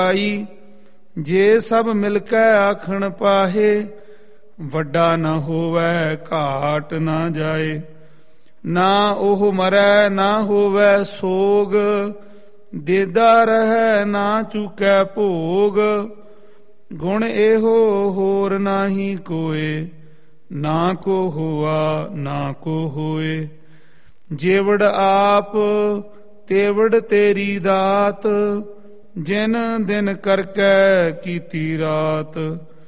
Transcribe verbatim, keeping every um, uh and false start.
ਆਈ। ਜੇ ਸਭ ਮਿਲ ਕੇ ਆਖਣ ਪਾਹੇ, ਵੱਡਾ ਨਾ ਹੋਵੈ ਘਾਟ ਨਾ ਜਾਏ। ਨਾ ਉਹ ਮਰੈ ਨਾ ਹੋਵੈ ਸੋਗ, ਦੇਦਾ ਰਹੈ ਨਾ ਚੁਕੈ ਭੋਗ। ਗੁਣ ਇਹੋ ਹੋਰ ਨਾਹੀ ਕੋਏ, ਨਾ ਕੋ ਹੋਆ ਨਾ ਕੋ ਹੋਏ। ਜੇਵੜ ਆਪ ਤੇਵੜ ਤੇਰੀ ਦਾਤ, ਜਿਨ ਦਿਨ ਕਰਕੈ ਕੀਤੀ ਰਾਤ।